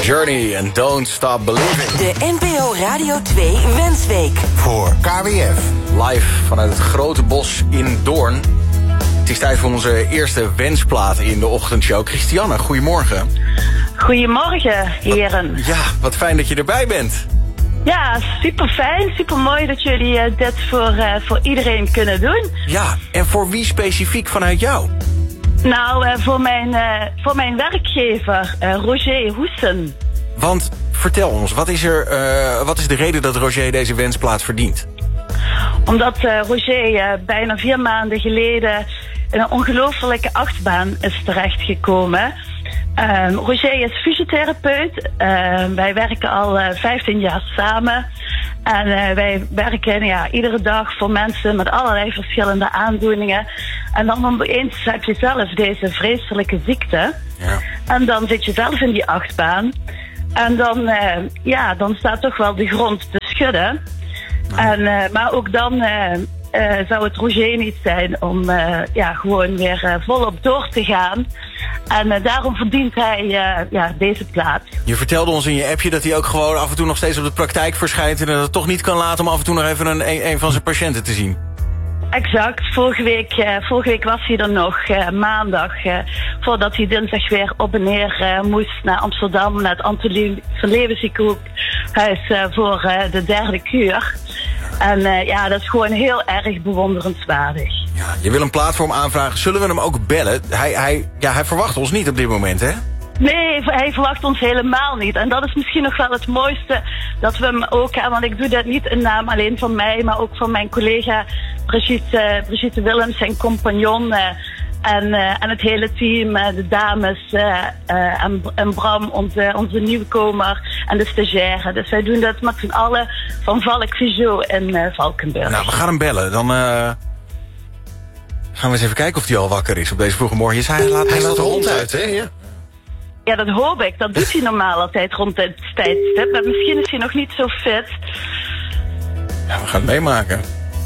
Journey and Don't Stop Believing. De NPO Radio 2 Wensweek. Voor KWF. Live vanuit het Grote Bos in Doorn. Het is tijd voor onze eerste wensplaat in de ochtendshow. Christiane, goedemorgen. Goedemorgen, heren. Wat fijn dat je erbij bent. Ja, super fijn, super mooi dat jullie dit voor iedereen kunnen doen. Ja, en voor wie specifiek vanuit jou? Nou, voor mijn werkgever, Roger Hoesen. Want vertel ons, wat is de reden dat Roger deze wensplaat verdient? Omdat Roger bijna 4 maanden geleden in een ongelofelijke achtbaan is terechtgekomen. Roger is fysiotherapeut. Wij werken al 15 jaar samen. En wij werken iedere dag voor mensen met allerlei verschillende aandoeningen. En dan opeens heb je zelf deze vreselijke ziekte. Ja. En dan zit je zelf in die achtbaan. En dan staat toch wel de grond te schudden. Ja. Maar ook dan zou het Roger niet zijn om gewoon weer volop door te gaan. En daarom verdient hij deze plaats. Je vertelde ons in je appje dat hij ook gewoon af en toe nog steeds op de praktijk verschijnt en dat het toch niet kan laten om af en toe nog even een van zijn patiënten te zien. Exact. Vorige week was hij er nog, maandag, voordat hij dinsdag weer op en neer moest naar Amsterdam, naar het Antonie Verleven ziekenhuis voor de 3e kuur. En dat is gewoon heel erg bewonderenswaardig. Ja, je wil een platform aanvragen. Zullen we hem ook bellen? Hij verwacht ons niet op dit moment, hè? Nee, hij verwacht ons helemaal niet. En dat is misschien nog wel het mooiste. Dat we hem ook, want ik doe dat niet in naam alleen van mij, maar ook van mijn collega Brigitte Willems, zijn compagnon. En het hele team, de dames en Bram, onze nieuwkomer en de stagiaire. Dus wij doen dat met z'n allen van Valk Visio in Valkenburg. Nou, we gaan hem bellen. Dan gaan we eens even kijken of hij al wakker is op deze vroege morgen. Hij laat de hond uit, hè? Ja. Ja, dat hoop ik. Dat doet hij normaal altijd rond dit tijdstip. Maar misschien is hij nog niet zo fit. Ja, we gaan het meemaken.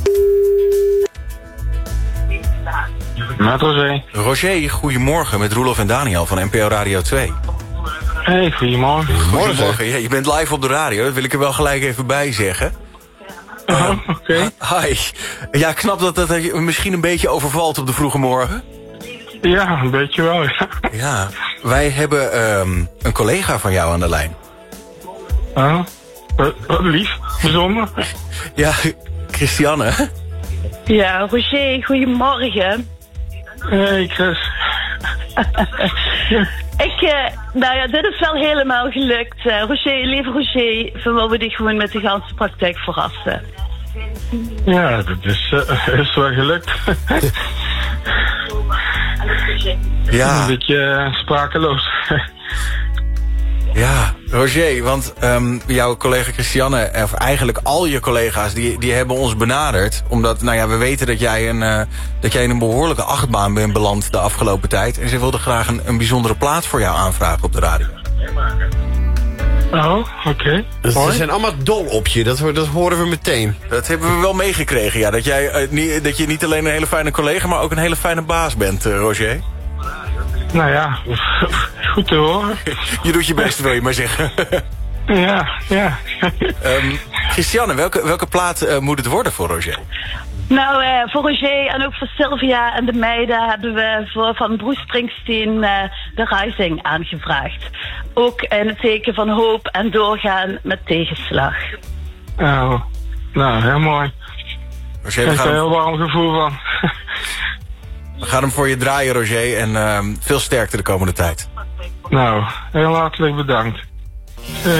Met Roger. Roger, goedemorgen met Roelof en Daniel van NPO Radio 2. Hey, goedemorgen. Goedemorgen. Ja, je bent live op de radio, dat wil ik er wel gelijk even bij zeggen. Oké. Hi. Ja, knap dat je misschien een beetje overvalt op de vroege morgen. Ja, een beetje wel, ja. Ja, wij hebben een collega van jou aan de lijn. Wat lief, bijzonder. Ja, Christiane. Ja, Roger, goedemorgen. Hey, Chris. Dit is wel helemaal gelukt. Lieve Roger, we willen dich gewoon met de ganse praktijk verrassen. Ja, dat is wel gelukt. Ja. Een beetje sprakeloos. Ja, Roger, want jouw collega Christiane, of eigenlijk al je collega's, die hebben ons benaderd. Omdat, we weten dat jij in een behoorlijke achtbaan bent beland de afgelopen tijd. En ze wilden graag een bijzondere plaat voor jou aanvragen op de radio. Oh, oké. Dus ze zijn allemaal dol op je, dat horen we meteen. Dat hebben we wel meegekregen, ja. Dat je niet alleen een hele fijne collega, maar ook een hele fijne baas bent, Roger. Nou ja, goed te horen. Je doet je best, wil je maar zeggen. Ja. Christiane, welke plaat moet het worden voor Roger? Nou, voor Roger en ook voor Sylvia en de meiden hebben we van Bruce Springsteen The Rising aangevraagd. Ook in het teken van hoop en doorgaan met tegenslag. Oh, nou, heel mooi. Roger, ik heb er een heel warm gevoel van. We gaan hem voor je draaien, Roger, en veel sterkte de komende tijd. Nou, heel hartelijk bedankt.